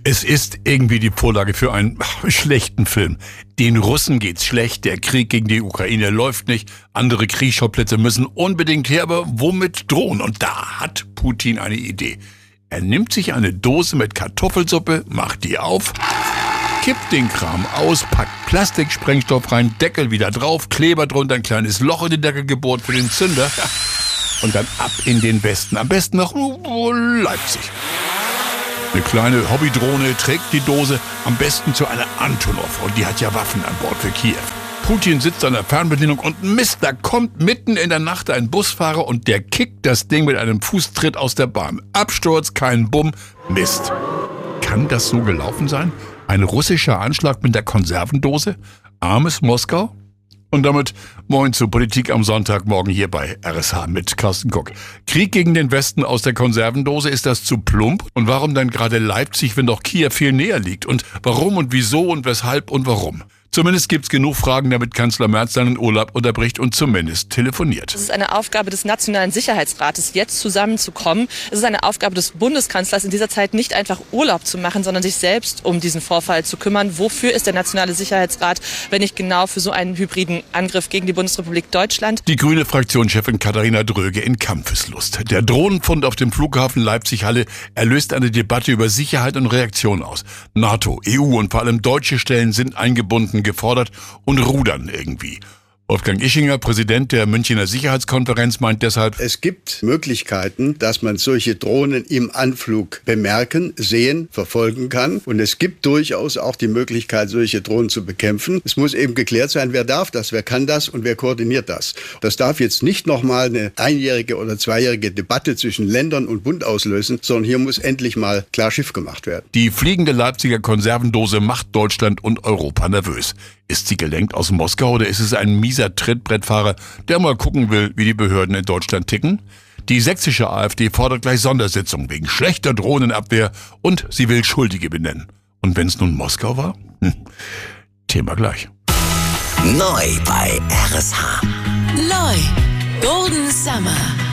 Es ist irgendwie die Vorlage für einen schlechten Film. Den Russen geht's schlecht, der Krieg gegen die Ukraine läuft nicht, andere Kriegsschauplätze müssen unbedingt her, aber womit drohen? Und da hat Putin eine Idee. Er nimmt sich eine Dose mit Kartoffelsuppe, macht die auf, kippt den Kram aus, packt Plastiksprengstoff rein, Deckel wieder drauf, Kleber drunter, ein kleines Loch in den Deckel gebohrt für den Zünder und dann ab in den Westen. Am besten nach Leipzig. Eine kleine Hobbydrohne trägt die Dose am besten zu einer Antonov und die hat ja Waffen an Bord für Kiew. Putin sitzt an der Fernbedienung und Mist, da kommt mitten in der Nacht ein Busfahrer und der kickt das Ding mit einem Fußtritt aus der Bahn. Absturz, kein Bumm, Mist. Kann das so gelaufen sein? Ein russischer Anschlag mit der Konservendose? Armes Moskau? Und damit moin zur Politik am Sonntagmorgen hier bei RSH mit Carsten Koch. Krieg gegen den Westen aus der Konservendose, ist das zu plump? Und warum dann gerade Leipzig, wenn doch Kiew viel näher liegt? Und warum und wieso und weshalb und warum? Zumindest gibt's genug Fragen, damit Kanzler Merz seinen Urlaub unterbricht und zumindest telefoniert. Es ist eine Aufgabe des Nationalen Sicherheitsrates, jetzt zusammenzukommen. Es ist eine Aufgabe des Bundeskanzlers, in dieser Zeit nicht einfach Urlaub zu machen, sondern sich selbst um diesen Vorfall zu kümmern. Wofür ist der Nationale Sicherheitsrat, wenn nicht genau für so einen hybriden Angriff gegen die Bundesrepublik Deutschland? Die grüne Fraktionschefin Katharina Dröge in Kampfeslust. Der Drohnenfund auf dem Flughafen Leipzig-Halle erlöst eine Debatte über Sicherheit und Reaktion aus. NATO, EU und vor allem deutsche Stellen sind eingebunden, gefordert und rudern irgendwie. Wolfgang Ischinger, Präsident der Münchner Sicherheitskonferenz, meint deshalb: Es gibt Möglichkeiten, dass man solche Drohnen im Anflug bemerken, sehen, verfolgen kann. Und es gibt durchaus auch die Möglichkeit, solche Drohnen zu bekämpfen. Es muss eben geklärt sein, wer darf das, wer kann das und wer koordiniert das. Das darf jetzt nicht nochmal eine einjährige oder zweijährige Debatte zwischen Ländern und Bund auslösen, sondern hier muss endlich mal klar Schiff gemacht werden. Die fliegende Leipziger Konservendose macht Deutschland und Europa nervös. Ist sie gelenkt aus Moskau oder ist es ein mieser Trittbrettfahrer, der mal gucken will, wie die Behörden in Deutschland ticken? Die sächsische AfD fordert gleich Sondersitzung wegen schlechter Drohnenabwehr und sie will Schuldige benennen. Und wenn es nun Moskau war? Thema gleich. Neu bei RSH. Neu. Golden Summer.